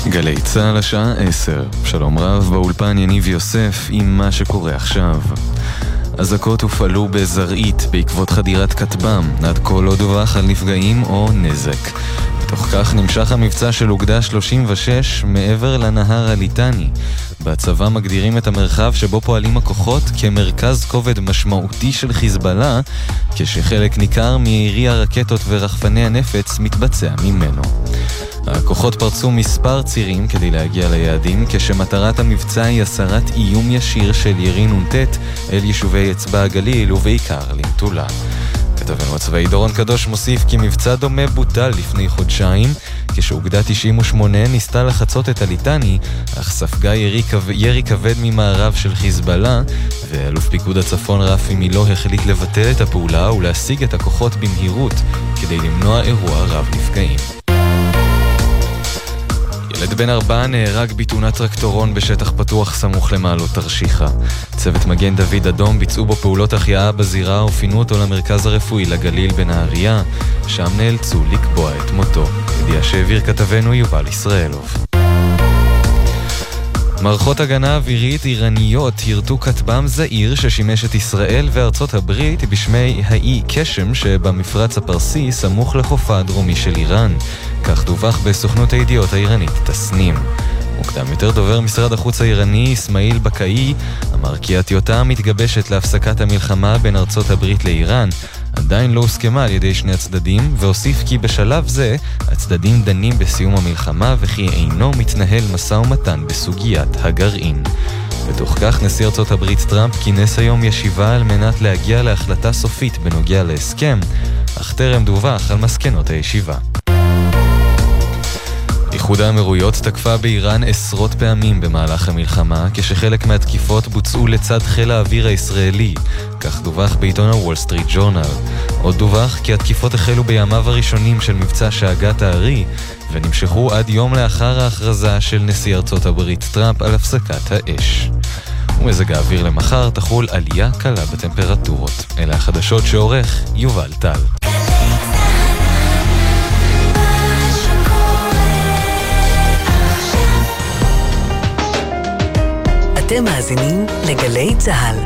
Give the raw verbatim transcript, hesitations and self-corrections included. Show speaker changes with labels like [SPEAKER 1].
[SPEAKER 1] גלי צהל השעה עשר. שלום רב, באולפן יניב יוסף עם מה שקורה עכשיו. אזעקות הופעלו בזרעית בעקבות חדירת כטב"ם, עד כה לא דווח על נפגעים או נזק. בתוך כך נמשך המבצע של אוגדה שלושים ושש מעבר לנהר הליטני. בצבא מגדירים את המרחב שבו פועלים הכוחות כמרכז כובד משמעותי של חיזבאללה, כשחלק ניכר מירי הרקטות ורחפני הנפץ מתבצע ממנו. הכוחות פרצו מספר צירים כדי להגיע ליעדים, כשמטרת המבצע היא הסרת איום ישיר של ירי נונטט אל יישובי אצבע הגליל ובעיקר למטולה. כתבנו הצבאי דורון קדוש מוסיף כי מבצע דומה בוטל לפני חודשיים, כשאוגדה תשעים ושמונה ניסתה לחצות את הליטני, אך ספגה ירי, כב... ירי כבד ממערב של חיזבאללה, ואלוף פיקוד הצפון רפי מילו החליט לבטל את הפעולה ולהשיג את הכוחות במהירות כדי למנוע אירוע רב נפגעים. ילד בן ארבע נהרג בתאונת טרקטורון בשטח פתוח סמוך למעלות תרשיחא. צוות מגן דוד אדום ביצעו בו פעולות החייאה בזירה ופינו אותו למרכז הרפואי לגליל בנהריה, שם נאלצו לקבוע את מותו. ידיעה שהעביר כתבנו יובל ישראלוב. מערכות הגנה אווירית איראניות הרתו כטב"ם זעיר ששימש את ישראל וארצות הברית בשמי האי קשם שבמפרץ הפרסי סמוך לחופה הדרומי של איראן. כך דווח בסוכנות הידיעות האיראנית תסנים. מוקדם יותר דובר משרד החוץ האיראני אסמאעיל בקאי אמר כי הטיוטה מתגבשת להפסקת המלחמה בין ארצות הברית לאיראן עדיין לא הוסכמה על ידי שני הצדדים, והוסיף כי בשלב זה הצדדים דנים בסיום המלחמה וכי אינו מתנהל משא ומתן בסוגיית הגרעין. בתוך כך נשיא ארצות הברית טראמפ כינס היום ישיבה על מנת להגיע להחלטה סופית בנוגע להסכם, אך טרם דווח על מסקנות הישיבה. איחוד האמירויות תקפה באיראן עשרות פעמים במהלך המלחמה, כשחלק מהתקיפות בוצעו לצד חיל האוויר הישראלי, כך דווח בעיתון הוול סטריט ג'ורנל. עוד דווח כי התקיפות החלו בימיו הראשונים של מבצע שאגת הארי, ונמשכו עד יום לאחר ההכרזה של נשיא ארצות הברית טראמפ על הפסקת האש. ומזג האוויר למחר תחול עלייה קלה בטמפרטורות. אלה החדשות שעורך יובל טל.
[SPEAKER 2] אתם מאזינים לגלי צהל.